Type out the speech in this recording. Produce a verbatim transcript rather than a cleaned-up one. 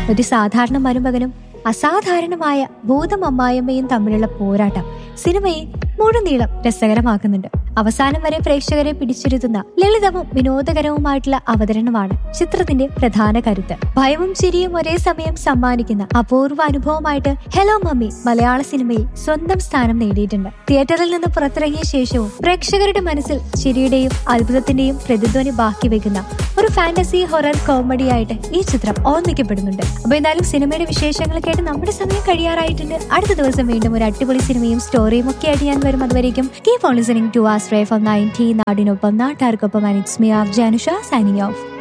ഒരു സാധാരണ മരുമകനും അസാധാരണമായ ഭൂതം അമ്മായിയമ്മയും തമ്മിലുള്ള പോരാട്ടം സിനിമയെ മുഴുനീളം രസകരമാക്കുന്നുണ്ട്. അവസാനം വരെ പ്രേക്ഷകരെ പിടിച്ചിരുത്തുന്ന ലളിതവും വിനോദകരവുമായിട്ടുള്ള അവതരണമാണ് ചിത്രത്തിന്റെ പ്രധാന കരുത്ത്. ഭയവും ചിരിയും ഒരേ സമയം സമ്മാനിക്കുന്ന അപൂർവ അനുഭവമായിട്ട് ഹലോ മമ്മി മലയാള സിനിമയിൽ സ്വന്തം സ്ഥാനം നേടിയിട്ടുണ്ട്. തിയേറ്ററിൽ നിന്ന് പുറത്തിറങ്ങിയ ശേഷവും പ്രേക്ഷകരുടെ മനസ്സിൽ ചിരിയുടെയും അത്ഭുതത്തിന്റെയും പ്രതിധ്വനി ബാക്കി വെക്കുന്ന ഒരു ഫാന്റസി ഹൊറർ കോമഡി ആയിട്ട് ഈ ചിത്രം ഓർമ്മിക്കപ്പെടുന്നുണ്ട്. അപ്പൊ എന്തായാലും സിനിമയുടെ വിശേഷങ്ങൾ കേട്ട് നമ്മുടെ സമയം കഴിയാറായിട്ടുണ്ട്. അടുത്ത ദിവസം വീണ്ടും ഒരു അടിപൊളി സിനിമയും സ്റ്റോറിയും ഒക്കെ ആയിട്ട് ഞാൻ വരും. അതുവരേക്കും keep on listening to ആസ്ട്രേ from ninety നാടിനൊപ്പം നാട്ടുകാർക്കൊപ്പം. And it's me R Janusha signing off.